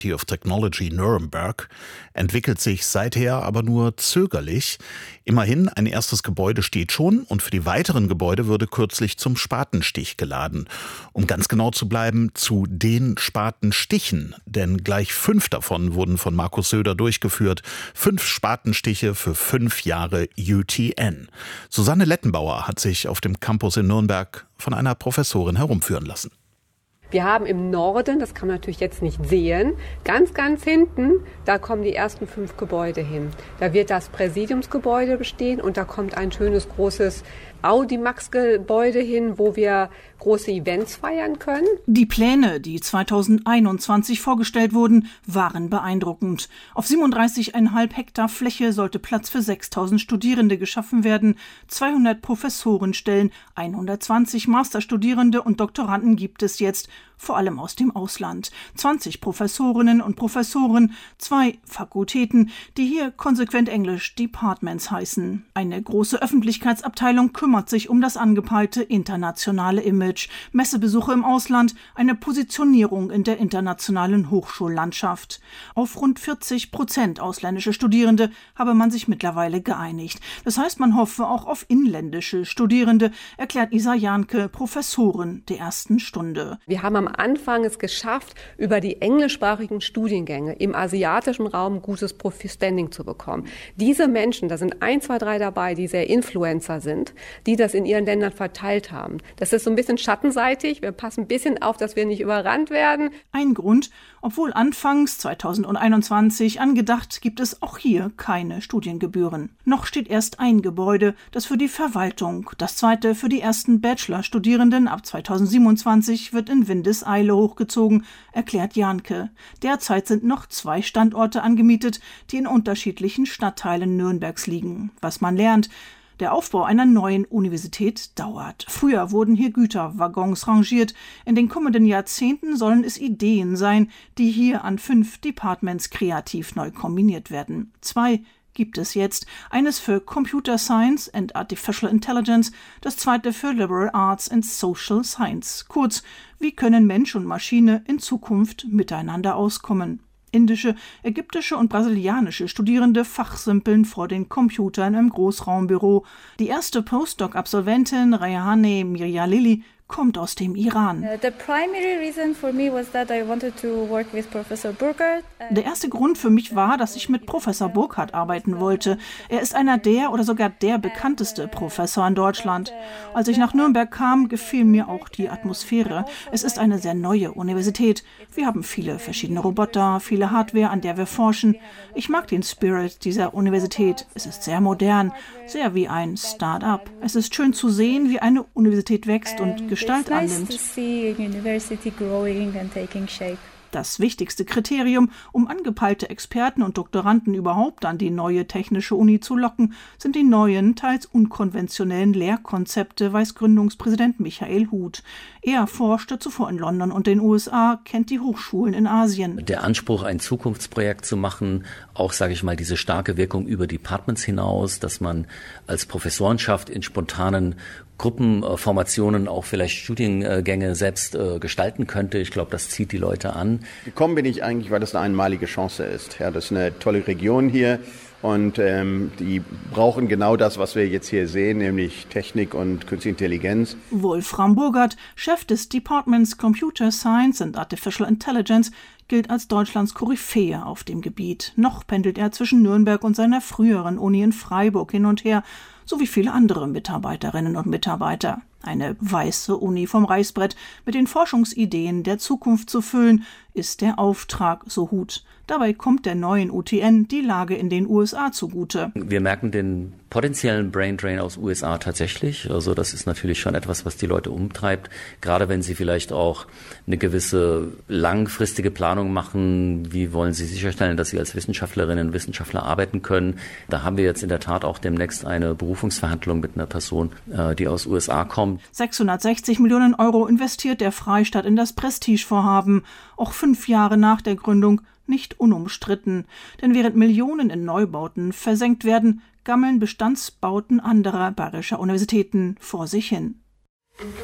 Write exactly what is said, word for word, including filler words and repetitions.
of Technology Nuremberg, entwickelt sich seither aber nur zögerlich. Immerhin, ein erstes Gebäude steht schon und für die weiteren Gebäude würde kürzlich zum Spatenstich geladen. Um ganz genau zu bleiben, zu den Spatenstichen, denn gleich fünf davon wurden von Markus Söder durchgeführt. Fünf Spatenstiche für fünf Jahre U T N. Susanne Lettenbauer hat sich auf dem Campus in Nürnberg von einer Professorin herumführen lassen. Wir haben im Norden, das kann man natürlich jetzt nicht sehen, ganz, ganz hinten, da kommen die ersten fünf Gebäude hin. Da wird das Präsidiumsgebäude bestehen und da kommt ein schönes, großes Audimax-Gebäude hin, wo wir große Events feiern können. Die Pläne, die zweitausendeinundzwanzig vorgestellt wurden, waren beeindruckend. Auf siebenunddreißig Komma fünf Hektar Fläche sollte Platz für sechstausend Studierende geschaffen werden. zweihundert Professorenstellen, hundertzwanzig Masterstudierende und Doktoranden gibt es jetzt, vor allem aus dem Ausland. zwanzig Professorinnen und Professoren, zwei Fakultäten, die hier konsequent Englisch Departments heißen. Eine große Öffentlichkeitsabteilung kümmert sich um das angepeilte internationale Image, Messebesuche im Ausland, eine Positionierung in der internationalen Hochschullandschaft. Auf rund vierzig Prozent ausländische Studierende habe man sich mittlerweile geeinigt. Das heißt, man hoffe auch auf inländische Studierende, erklärt Isa Jahnke, Professorin der ersten Stunde. Wir haben am Anfang es geschafft, über die englischsprachigen Studiengänge im asiatischen Raum gutes Profi-Standing zu bekommen. Diese Menschen, da sind ein, zwei, drei dabei, die sehr Influencer sind, die das in ihren Ländern verteilt haben. Das ist so ein bisschen schattenseitig. Wir passen ein bisschen auf, dass wir nicht überrannt werden. Ein Grund, obwohl anfangs zweitausendeinundzwanzig angedacht, gibt es auch hier keine Studiengebühren. Noch steht erst ein Gebäude, das für die Verwaltung, das zweite für die ersten Bachelor-Studierenden ab zweitausendsiebenundzwanzig wird in Windeseile hochgezogen, erklärt Jahnke. Derzeit sind noch zwei Standorte angemietet, die in unterschiedlichen Stadtteilen Nürnbergs liegen. Was man lernt: Der Aufbau einer neuen Universität dauert. Früher wurden hier Güterwaggons rangiert. In den kommenden Jahrzehnten sollen es Ideen sein, die hier an fünf Departments kreativ neu kombiniert werden. Zwei gibt es jetzt. Eines für Computer Science and Artificial Intelligence, das zweite für Liberal Arts and Social Science. Kurz, wie können Mensch und Maschine in Zukunft miteinander auskommen? Indische, ägyptische und brasilianische Studierende fachsimpeln vor den Computern im Großraumbüro. Die erste Postdoc-Absolventin Rayhane Miryalili kommt aus dem Iran. Der erste Grund für mich war, dass ich mit Professor Burkhardt arbeiten wollte. Er ist einer der oder sogar der bekannteste Professor in Deutschland. Als ich nach Nürnberg kam, gefiel mir auch die Atmosphäre. Es ist eine sehr neue Universität. Wir haben viele verschiedene Roboter, viele Hardware, an der wir forschen. Ich mag den Spirit dieser Universität. Es ist sehr modern, sehr wie ein Start-up. Es ist schön zu sehen, wie eine Universität wächst und Gestalt annimmt. Das wichtigste Kriterium, um angepeilte Experten und Doktoranden überhaupt an die neue technische Uni zu locken, sind die neuen, teils unkonventionellen Lehrkonzepte, weiß Gründungspräsident Michael Huth. Er forschte zuvor in London und den U S A, kennt die Hochschulen in Asien. Der Anspruch, ein Zukunftsprojekt zu machen, auch, sage ich mal, diese starke Wirkung über Departments hinaus, dass man als Professorenschaft in spontanen Gruppenformationen auch vielleicht Studiengänge selbst äh, gestalten könnte. Ich glaube, das zieht die Leute an. Gekommen bin ich eigentlich, weil das eine einmalige Chance ist. Ja, das ist eine tolle Region hier und ähm, die brauchen genau das, was wir jetzt hier sehen, nämlich Technik und Künstliche Intelligenz. Wolfram Burkhardt, Chef des Departments Computer Science and Artificial Intelligence, gilt als Deutschlands Koryphäe auf dem Gebiet. Noch pendelt er zwischen Nürnberg und seiner früheren Uni in Freiburg hin und her, so wie viele andere Mitarbeiterinnen und Mitarbeiter. Eine weiße Uni vom Reißbrett mit den Forschungsideen der Zukunft zu füllen, ist der Auftrag, so Huth. Dabei kommt der neuen U T N die Lage in den U S A zugute. Wir merken den potenziellen Braindrain aus U S A tatsächlich. Also das ist natürlich schon etwas, was die Leute umtreibt. Gerade wenn sie vielleicht auch eine gewisse langfristige Planung machen. Wie wollen sie sicherstellen, dass sie als Wissenschaftlerinnen und Wissenschaftler arbeiten können? Da haben wir jetzt in der Tat auch demnächst eine Berufungsverhandlung mit einer Person, die aus U S A kommt. sechshundertsechzig Millionen Euro investiert der Freistaat in das Prestigevorhaben. Auch fünf Jahre nach der Gründung nicht unumstritten. Denn während Millionen in Neubauten versenkt werden, gammeln Bestandsbauten anderer bayerischer Universitäten vor sich hin.